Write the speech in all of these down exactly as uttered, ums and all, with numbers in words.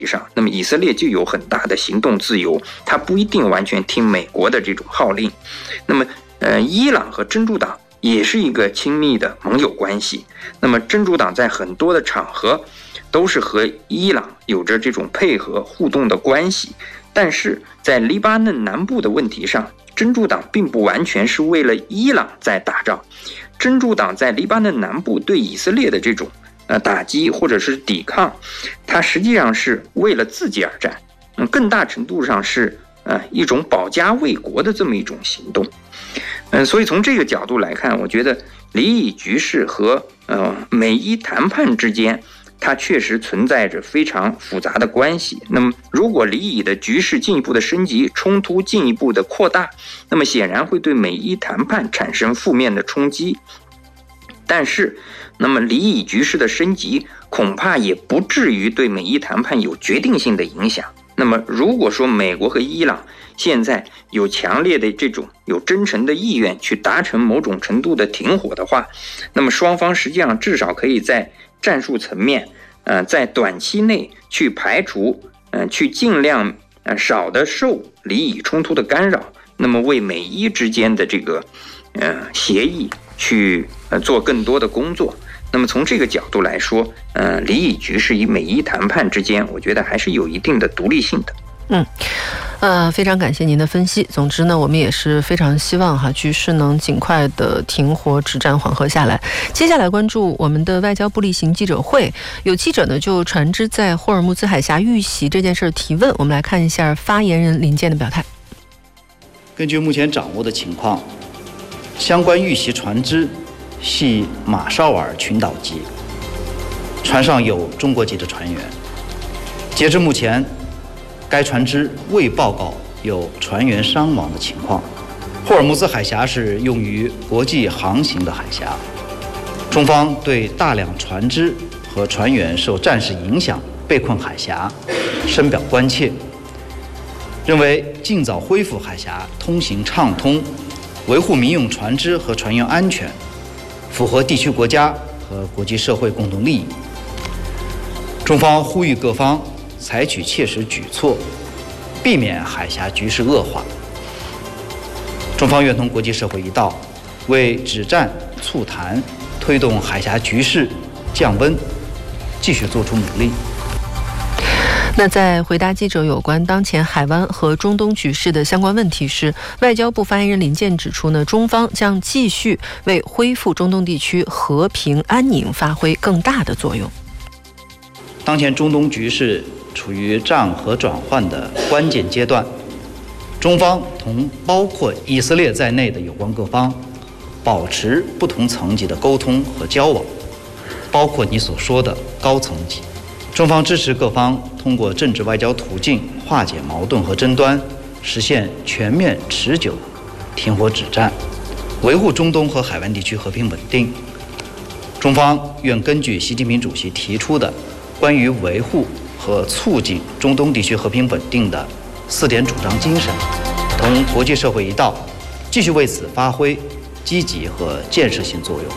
上，那么以色列就有很大的行动自由，它不一定完全听美国的这种号令。那么，呃，伊朗和真主党也是一个亲密的盟友关系。那么，真主党在很多的场合都是和伊朗有着这种配合互动的关系，但是在黎巴嫩南部的问题上，真主党并不完全是为了伊朗在打仗，真主党在黎巴嫩南部对以色列的这种呃打击或者是抵抗，它实际上是为了自己而战，嗯，更大程度上是呃一种保家卫国的这么一种行动。嗯，所以从这个角度来看，我觉得黎以局势和呃美伊谈判之间，它确实存在着非常复杂的关系。那么，如果黎以的局势进一步的升级，冲突进一步的扩大，那么显然会对美伊谈判产生负面的冲击。但是，那么黎以局势的升级，恐怕也不至于对美伊谈判有决定性的影响。那么，如果说美国和伊朗现在有强烈的这种有真诚的意愿去达成某种程度的停火的话，那么双方实际上至少可以在战术层面，呃，在短期内去排除，呃，去尽量呃少的受黎以冲突的干扰，那么为美伊之间的这个呃协议去呃做更多的工作。那么从这个角度来说，呃，黎以局势与美伊谈判之间，我觉得还是有一定的独立性的。 嗯，呃，非常感谢您的分析。总之呢，我们也是非常希望哈局势能尽快的停火止战，缓和下来。接下来关注我们的外交部例行记者会，有记者呢就船只在霍尔木兹海峡遇袭这件事提问，我们来看一下发言人林健的表态。 根据目前掌握的情况，相关遇袭船只系马绍尔群岛级，船上有中国籍的船员。截至目前，该船只未报告有船员伤亡的情况。霍尔木兹海峡是用于国际航行的海峡，中方对大量船只和船员受战事影响被困海峡深表关切，认为尽早恢复海峡通行畅通，维护民用船只和船员安全，符合地区国家和国际社会共同利益。中方呼吁各方采取切实举措，避免海峡局势恶化。中方愿同国际社会一道，为止战促谈、推动海峡局势降温，继续做出努力。 那在回答记者有关当前海湾和中东局势的相关问题时，外交部发言人林健指出呢，中方将继续为恢复中东地区和平安宁发挥更大的作用。 当前中东局势处于战和转换的关键阶段，中方同包括以色列在内的有关各方保持不同层级的沟通和交往，包括你所说的高层级。中方支持各方通过政治外交途径化解矛盾和争端，实现全面持久停火止战，维护中东和海湾地区和平稳定。中方愿根据习近平主席提出的关于维护和促进中东地区和平稳定的四点主张精神，同国际社会一道，继续为此发挥积极和建设性作用。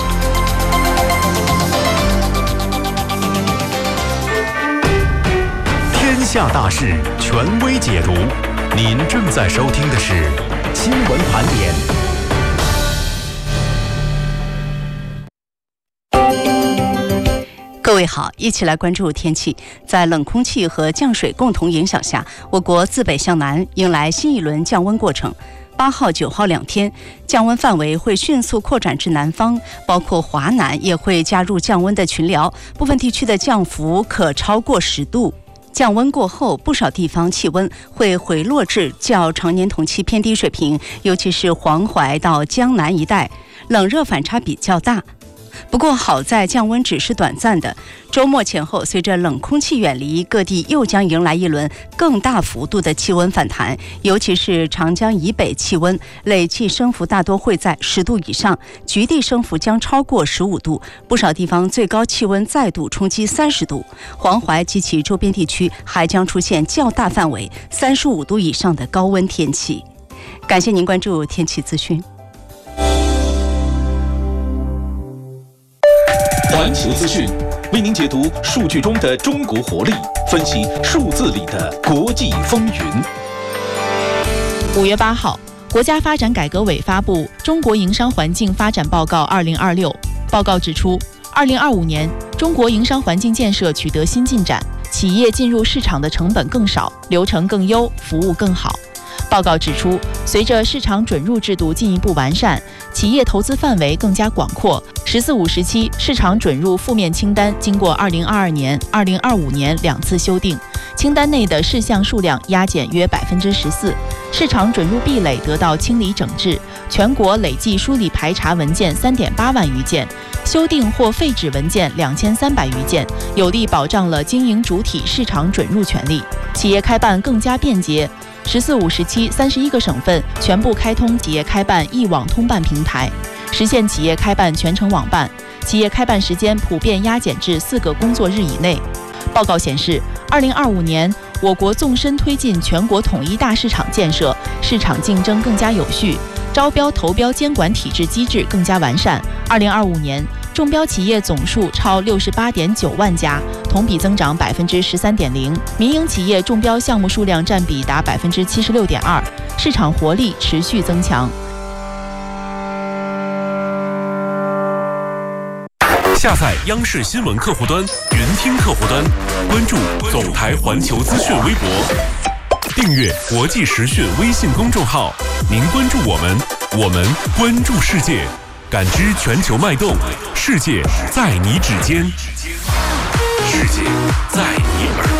天下大事，权威解读。您正在收听的是新闻盘点。 各位好，一起来关注天气。在冷空气和降水共同影响下，我国自北向南迎来新一轮降温过程。八号、九号两天，降温范围会迅速扩展至南方，包括华南也会加入降温的群聊，部分地区的降幅可超过十度。降温过后，不少地方气温会回落至较常年同期偏低水平，尤其是黄淮到江南一带，冷热反差比较大。不过好在降温只是短暂的，周末前后随着冷空气远离，各地又将迎来一轮更大幅度的气温反弹，尤其是长江以北气温累计升幅大多会在十度以上，局地升幅将超过十五度，不少地方最高气温再度冲击三十度，黄淮及其周边地区还将出现较大范围三十五度以上的高温天气。感谢您关注天气资讯。 环球资讯为您解读数据中的中国活力，分析数字里的国际风云。 五月八号，国家发展改革委发布《中国营商环境发展报告二零二六》。报告指出，二零二五年中国营商环境建设取得新进展，企业进入市场的成本更少，流程更优，服务更好。报告指出，随着市场准入制度进一步完善，企业投资范围更加广阔。十四五时期市场准入负面清单经过二零二二年、二零二五年两次修订，清单内的事项数量压减约百分之十四，市场准入壁垒得到清理整治，全国累计梳理排查文件三点八万余件，修订或废止文件两千三百余件，有力保障了经营主体市场准入权利，企业开办更加便捷。十四五时期，三十一个省份全部开通企业开办一网通办平台，实现企业开办全程网办，企业开办时间普遍压减至四个工作日以内。报告显示，二零二五年我国纵深推进全国统一大市场建设，市场竞争更加有序，招标投标监管体制机制更加完善。二零二五年中标企业总数超六十八点九万家，同比增长百分之十三点零，民营企业中标项目数量占比达百分之七十六点二，市场活力持续增强。 下载央视新闻客户端、云听客户端，关注总台环球资讯微博，订阅国际时讯微信公众号。您关注我们，我们关注世界，感知全球脉动，世界在你指尖，世界在你耳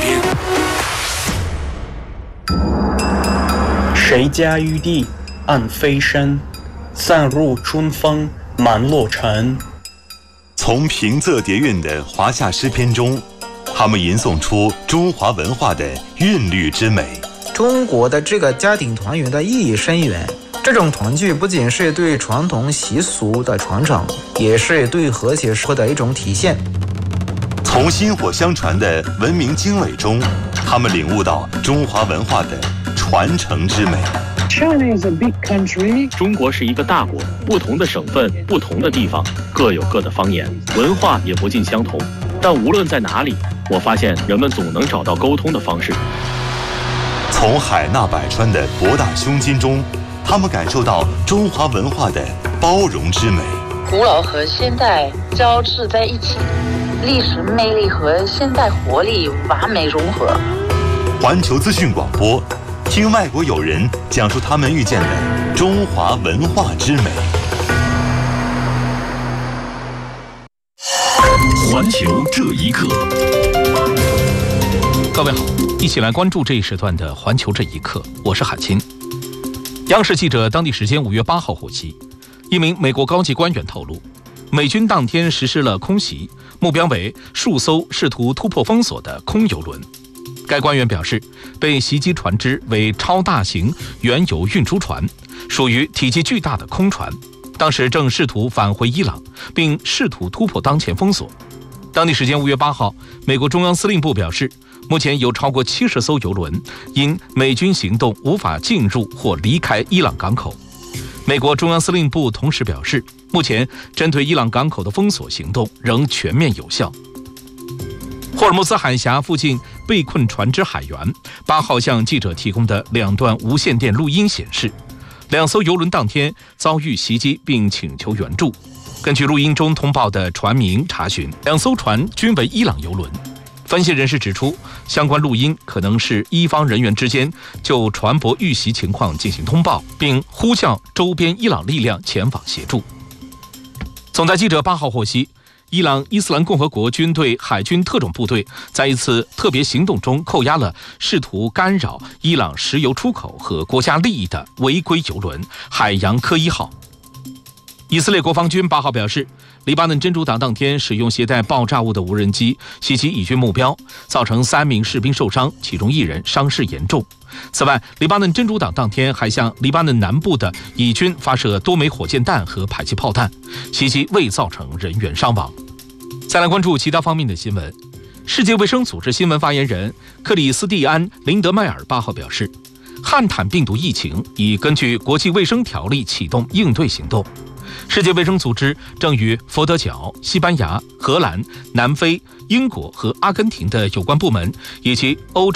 边。谁家玉帝暗飞身，散入春风满洛城。 从平仄叠韵的华夏诗篇中，他们吟诵出中华文化的韵律之美。 中国的这个家庭团圆的意义深远，这种团聚不仅是对传统习俗的传承，也是对和谐社会的一种体现。 从薪火相传的文明经纬中，他们领悟到中华文化的传承之美。 China is a big country. 中国是一个大国，不同的省份、不同的地方各有各的方言，文化也不尽相同。但无论在哪里，我发现人们总能找到沟通的方式。 从海纳百川的博大胸襟中，他们感受到中华文化的包容之美。 古老和现代交织在一起，历史魅力和现代活力完美融合。 环球资讯广播，听外国友人讲述他们遇见的中华文化之美。 环球这一刻， 各位好，一起来关注这一时段的环球这一刻，我是海清。央视记者当地时间五月八号获悉，一名美国高级官员透露，美军当天实施了空袭，目标为数艘试图突破封锁的空油轮。该官员表示，被袭击船只为超大型原油运输船，属于体积巨大的空船，当时正试图返回伊朗，并试图突破当前封锁。当地时间五月八号，美国中央司令部表示，目前有超过七十艘油轮因美军行动无法进入或离开伊朗港口。美国中央司令部同时表示，目前针对伊朗港口的封锁行动仍全面有效。霍尔木兹海峡附近被困船只海员八号向记者提供的两段无线电录音显示，两艘油轮当天遭遇袭击并请求援助。根据录音中通报的船名查询，两艘船均为伊朗油轮。分析人士指出，相关录音可能是伊方人员之间就船舶遇袭情况进行通报，并呼叫周边伊朗力量前往协助。总台记者八号获悉，伊朗伊斯兰共和国军队海军特种部队在一次特别行动中扣押了试图干扰伊朗石油出口和国家利益的违规油轮海洋科一号。以色列国防军八号表示，黎巴嫩真主党当天使用携带爆炸物的无人机袭击以军目标，造成三名士兵受伤，其中一人伤势严重。此外，黎巴嫩真主党当天还向黎巴嫩南部的以军发射多枚火箭弹和迫击炮弹，袭击未造成人员伤亡。再来关注其他方面的新闻。世界卫生组织新闻发言人克里斯蒂安·林德迈尔八号表示，汉坦病毒疫情已根据国际卫生条例启动应对行动。 世界卫生组织正与佛得角、西班牙、荷兰、南非、英国和阿根廷的有关部门以及欧洲